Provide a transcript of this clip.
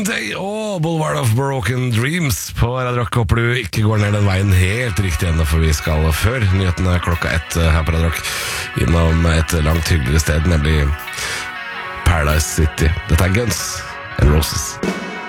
Green Day og Boulevard of Broken Dreams på Radio Rock. Håper du ikke går ned den veien helt riktig ennå, for vi skal før nyhetene 1:00 her på Radio Rock innom et langt hyggeligere sted, nemlig Paradise City. Dette er Guns N' Roses.